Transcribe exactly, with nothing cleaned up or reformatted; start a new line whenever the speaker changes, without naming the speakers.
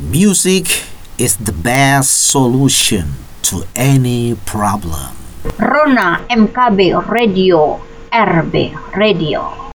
Music is the best solution to any problem.
Rona M K B Radio R B Radio.